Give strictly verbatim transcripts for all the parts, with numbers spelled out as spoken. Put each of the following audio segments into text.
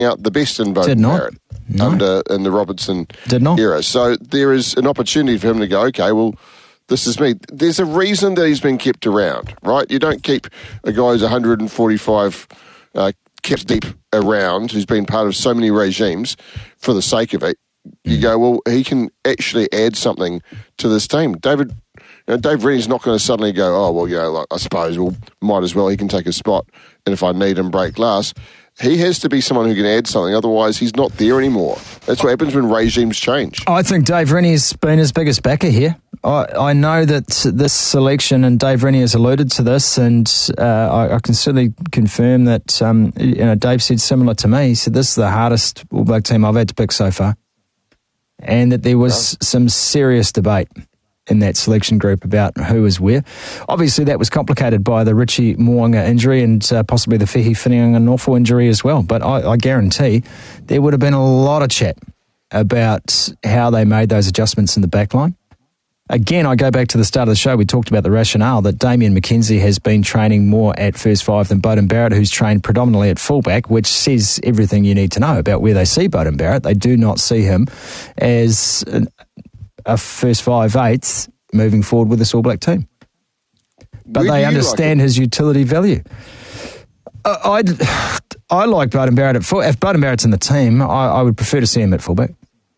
out the best in Beauden Barrett no. under in the Robertson Did not. era. So there is an opportunity for him to go, okay, well, this is me. There's a reason that he's been kept around, right? You don't keep a guy who's one hundred forty-five uh, kept deep around, who's been part of so many regimes for the sake of it. You mm. go, well, he can actually add something to this team. David, you know, Dave Rennie's not going to suddenly go, oh, well, you know, like, I suppose, well, might as well, he can take a spot, and if I need him, break glass. He has to be someone who can add something, otherwise he's not there anymore. That's what happens when regimes change. I think Dave Rennie's been his biggest backer here. I, I know that this selection, and Dave Rennie has alluded to this, and uh, I, I can certainly confirm that, um, you know, Dave said similar to me. He said, this is the hardest All Black team I've had to pick so far. And that there was yeah. some serious debate in that selection group about who was where. Obviously, that was complicated by the Richie Mo'unga injury and uh, possibly the Fehi Whitianga-Norfolk injury as well. But I, I guarantee there would have been a lot of chat about how they made those adjustments in the back line. Again, I go back to the start of the show. We talked about the rationale that Damian McKenzie has been training more at first five than Beauden Barrett, who's trained predominantly at fullback, which says everything you need to know about where they see Beauden Barrett. They do not see him as a first five eighths moving forward with this All Black team. But Where they understand like his utility value. Uh, I I like Beauden Barrett at full. If Beauden Barrett's in the team, I, I would prefer to see him at fullback.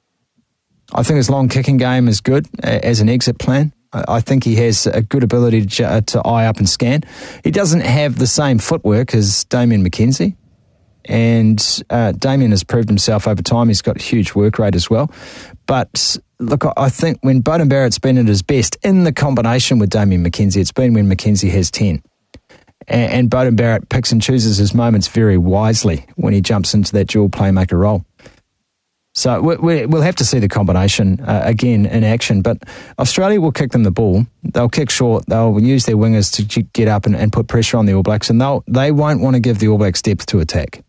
I think his long kicking game is good as an exit plan. I think he has a good ability to, to eye up and scan. He doesn't have the same footwork as Damian McKenzie. And uh, Damian has proved himself over time. He's got a huge work rate as well. But look, I think when Beauden Barrett's been at his best in the combination with Damian McKenzie, it's been when McKenzie has ten. And, and Beauden Barrett picks and chooses his moments very wisely when he jumps into that dual playmaker role. So we, we'll have to see the combination uh, again in action. But Australia will kick them the ball. They'll kick short. They'll use their wingers to get up and, and put pressure on the All Blacks. And they'll, they won't want to give the All Blacks depth to attack.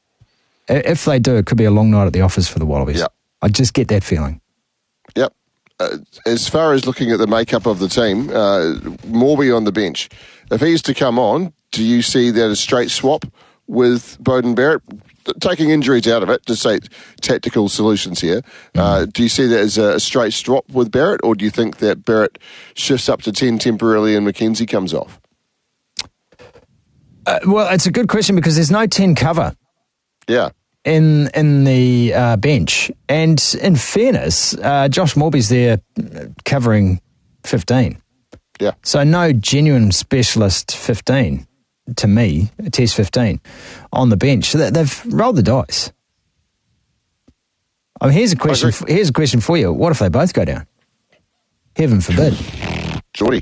If they do, it could be a long night at the office for the Wallabies. Yep. I just get that feeling. Yep. Uh, as far as looking at the makeup of the team, uh, Morby on the bench. If he's to come on, do you see that as straight swap with Beauden Barrett? Taking injuries out of it, to say tactical solutions here, mm. uh, do you see that as a, a straight swap with Barrett, or do you think that Barrett shifts up to ten temporarily and McKenzie comes off? Uh, well, it's a good question because there's no ten cover. Yeah. In in the uh, bench. And in fairness, uh, Josh Morby's there covering fifteen. Yeah. So no genuine specialist fifteen, to me, Test fifteen, on the bench. So they've rolled the dice. I mean, here's a question. Here's a question for you. What if they both go down? Heaven forbid. Geordie.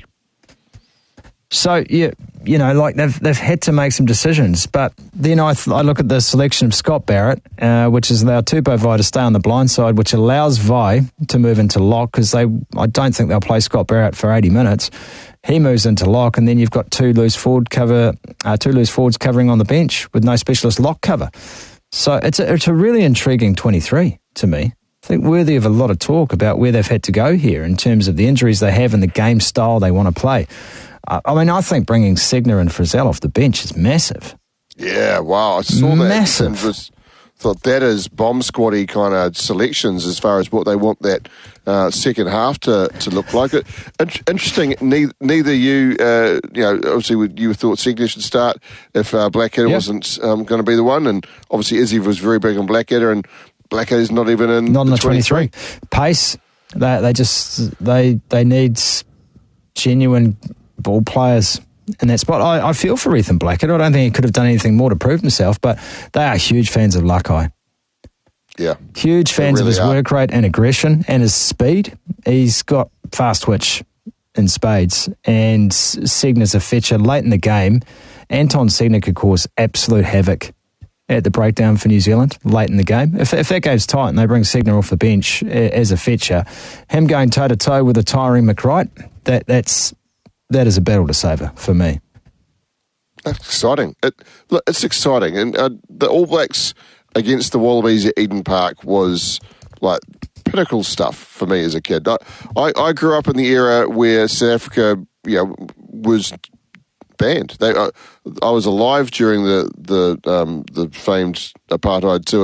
So, yeah, you know, like they've they've had to make some decisions. But then I, th- I look at the selection of Scott Barrett, uh, which has allowed Tupou Vai to stay on the blind side, which allows Vai to move into lock because they I don't think they'll play Scott Barrett for eighty minutes. He moves into lock, and then you've got two loose forward cover, uh, two loose forwards covering on the bench with no specialist lock cover. So it's a, it's a really intriguing twenty-three to me. I think worthy of a lot of talk about where they've had to go here in terms of the injuries they have and the game style they want to play. I mean, I think bringing Segner and Frizzell off the bench is massive. Yeah, wow. I saw that. Massive. And was, thought that is bomb squaddy kind of selections as far as what they want that uh, second half to, to look like. It Interesting, neither, neither you, uh, you know, obviously you thought Segner should start if uh, Blackadder yep. wasn't um, going to be the one. And obviously Izzy was very big on Blackadder, and Blackadder's not even in not in the, the twenty-three. Pace, they, they just, they, they need genuine ball players in that spot. I, I feel for Ethan Blackadder. I don't think he could have done anything more to prove himself, but they are huge fans of Lakai. Yeah. Huge fans really of his are. work rate and aggression and his speed. He's got fast twitch in spades, and Segner's a fetcher late in the game. Anton Segner could cause absolute havoc at the breakdown for New Zealand late in the game. If, if that game's tight and they bring Segner off the bench as a fetcher, him going toe-to-toe with a Tyree McWright, that that's that is a battle to savour for me. That's exciting. It, look, it's exciting. And uh, the All Blacks against the Wallabies at Eden Park was like pinnacle stuff for me as a kid. I, I, I grew up in the era where South Africa, you know, was banned. They, uh, I was alive during the the um, the famed apartheid tour.